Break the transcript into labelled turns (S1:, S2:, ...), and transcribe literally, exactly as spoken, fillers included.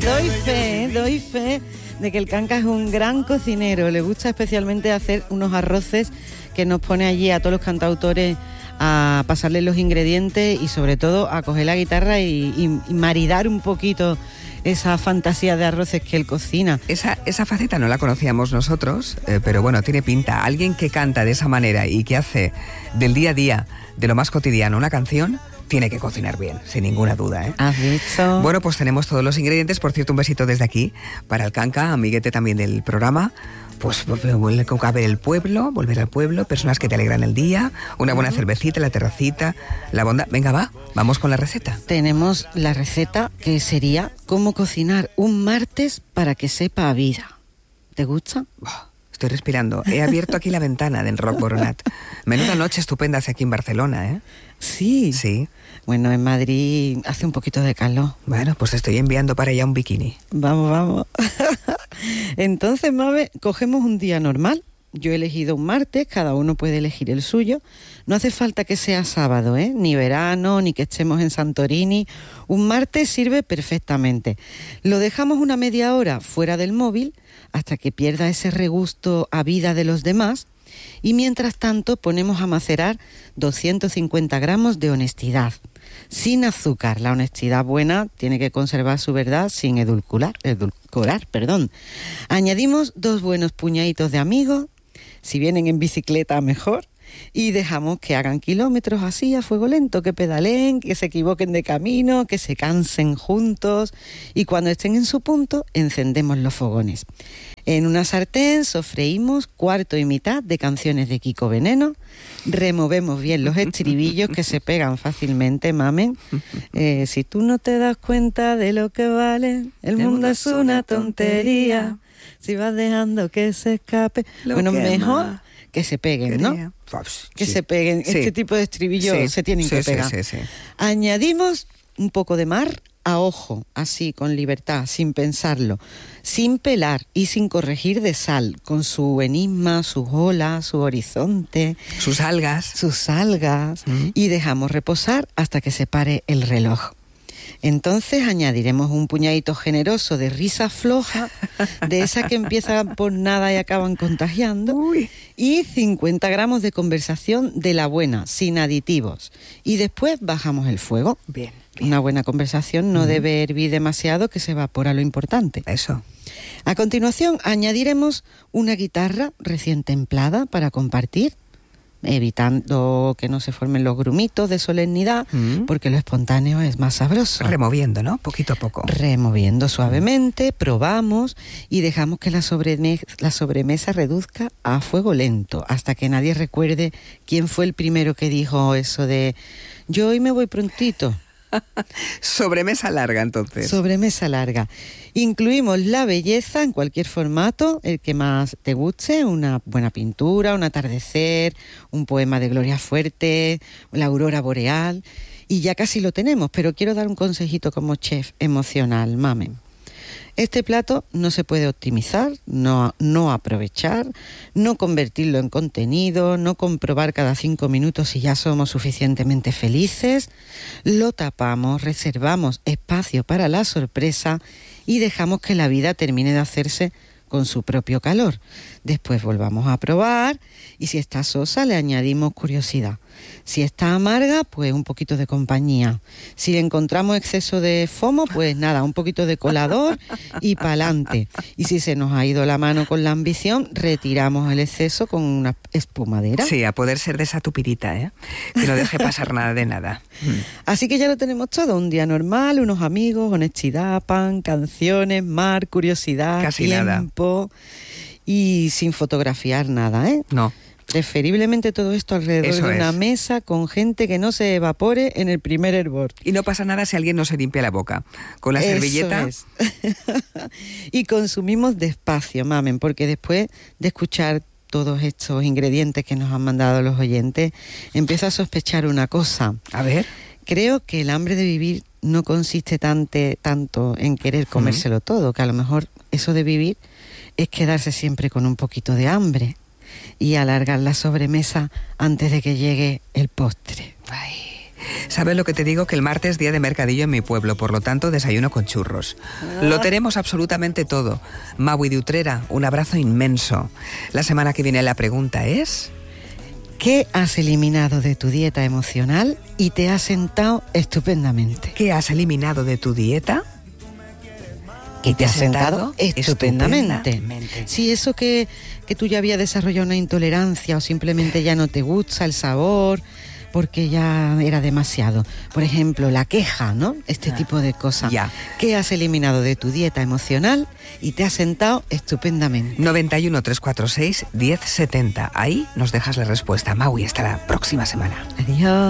S1: Doy fe, doy fe de que el Kanka es un gran cocinero. Le gusta especialmente hacer unos arroces que nos pone allí a todos los cantautores a pasarle los ingredientes y sobre todo a coger la guitarra y, y, y maridar un poquito esa fantasía de arroces que él cocina.
S2: Esa, esa faceta no la conocíamos nosotros, eh, pero bueno, tiene pinta. Alguien que canta de esa manera y que hace del día a día, de lo más cotidiano, una canción, tiene que cocinar bien, sin ninguna duda, ¿eh?
S1: ¿Has visto?
S2: Bueno, pues tenemos todos los ingredientes. Por cierto, un besito desde aquí para el Kanka, amiguete también del programa. Pues volver a ver el pueblo, volver al pueblo, personas que te alegran el día, una buena uh-huh. cervecita, la terracita, la bondad. Venga, va, vamos con la receta.
S1: Tenemos la receta que sería cómo cocinar un martes para que sepa a vida. ¿Te gusta?
S2: Oh, estoy respirando. He abierto aquí la ventana del Rock Boronat. Menuda noche estupenda hace aquí en Barcelona, ¿eh?
S1: Sí.
S2: Sí.
S1: Bueno, en Madrid hace un poquito de calor.
S2: Bueno, pues estoy enviando para allá un bikini.
S1: Vamos, vamos. Entonces, Mave, cogemos un día normal. Yo he elegido un martes, cada uno puede elegir el suyo. No hace falta que sea sábado, ¿eh? Ni verano, ni que estemos en Santorini. Un martes sirve perfectamente. Lo dejamos una media hora fuera del móvil hasta que pierda ese regusto a vida de los demás. Y mientras tanto ponemos a macerar doscientos cincuenta gramos de honestidad, sin azúcar. La honestidad buena tiene que conservar su verdad sin edulcorar, edulcorar, perdón. Añadimos dos buenos puñaditos de amigos, si vienen en bicicleta mejor, y dejamos que hagan kilómetros así a fuego lento, que pedaleen, que se equivoquen de camino, que se cansen juntos, y cuando estén en su punto encendemos los fogones. En una sartén sofreímos cuarto y mitad de canciones de Kiko Veneno, removemos bien los estribillos que se pegan fácilmente, mamen. Eh, si tú no te das cuenta de lo que vale, el mundo es una tontería, si vas dejando que se escape. Lo bueno, mejor más que se peguen, quería. ¿No? Que sí. se peguen, sí. Este tipo de estribillos sí. se tienen sí, que pegar. Sí, sí, sí. Añadimos un poco de mar a ojo, así, con libertad, sin pensarlo, sin pelar y sin corregir de sal, con su enigma, sus olas, su horizonte,
S2: sus algas,
S1: sus algas, mm. y dejamos reposar hasta que se pare el reloj. Entonces añadiremos un puñadito generoso de risa floja, de esa que empiezan por nada y acaban contagiando, Uy. y cincuenta gramos de conversación de la buena, sin aditivos. Y después bajamos el fuego.
S2: Bien. Bien.
S1: Una buena conversación no uh-huh. debe hervir demasiado, que se evapora lo importante.
S2: Eso.
S1: A continuación añadiremos una guitarra recién templada para compartir, evitando que no se formen los grumitos de solemnidad, uh-huh. porque lo espontáneo es más sabroso.
S2: Removiendo, ¿no? Poquito a poco.
S1: Removiendo suavemente, probamos y dejamos que la sobremesa, la sobremesa reduzca a fuego lento, hasta que nadie recuerde quién fue el primero que dijo eso de yo hoy me voy prontito.
S2: Sobremesa larga, entonces.
S1: Sobremesa larga. Incluimos la belleza en cualquier formato, el que más te guste, una buena pintura, un atardecer, un poema de Gloria Fuerte, la aurora boreal, y ya casi lo tenemos, pero quiero dar un consejito como chef emocional, mamen. Este plato no se puede optimizar, no, no aprovechar, no convertirlo en contenido, no comprobar cada cinco minutos si ya somos suficientemente felices. Lo tapamos, reservamos espacio para la sorpresa y dejamos que la vida termine de hacerse con su propio calor. Después volvamos a probar y si está sosa le añadimos curiosidad. Si está amarga, pues un poquito de compañía. Si encontramos exceso de fomo, pues nada, un poquito de colador y pa'lante. Y si se nos ha ido la mano con la ambición, retiramos el exceso con una espumadera.
S2: Sí, a poder ser de esa tupidita, ¿eh? Que no deje pasar nada de nada.
S1: Así que ya lo tenemos todo, un día normal, unos amigos, honestidad, pan, canciones, mar, curiosidad,
S2: Casi
S1: tiempo
S2: nada.
S1: Y sin fotografiar nada, ¿eh?
S2: No.
S1: Preferiblemente todo esto alrededor
S2: Eso
S1: de una
S2: es.
S1: mesa con gente que no se evapore en el primer hervor.
S2: Y no pasa nada si alguien no se limpia la boca. Con la
S1: Eso
S2: servilleta.
S1: Es. Y consumimos despacio, mamen, porque después de escuchar todos estos ingredientes que nos han mandado los oyentes, empiezo a sospechar una cosa.
S2: A ver.
S1: Creo que el hambre de vivir no consiste tante, tanto en querer comérselo uh-huh. todo, que a lo mejor eso de vivir es quedarse siempre con un poquito de hambre y alargar la sobremesa antes de que llegue el postre.
S2: Ay, ¿Sabes lo que te digo? Que el martes es día de mercadillo en mi pueblo, por lo tanto desayuno con churros.
S1: Ah.
S2: Lo tenemos absolutamente todo. Maui de Utrera, un abrazo inmenso. La semana que viene la pregunta es...
S1: ¿Qué has eliminado de tu dieta emocional y te has sentado estupendamente?
S2: ¿Qué has eliminado de tu dieta?
S1: Y te has sentado estupendamente.
S2: estupendamente.
S1: Sí, eso que, que tú ya habías desarrollado una intolerancia o simplemente ya no te gusta el sabor porque ya era demasiado. Por ejemplo, la queja, ¿no? Este
S2: Ah,
S1: tipo de cosas.
S2: ya.
S1: ¿Qué has eliminado de tu dieta emocional y te has sentado estupendamente?
S2: noventa y uno, trescientos cuarenta y seis, diez setenta. Ahí nos dejas la respuesta. Maui, hasta la próxima semana.
S1: Adiós.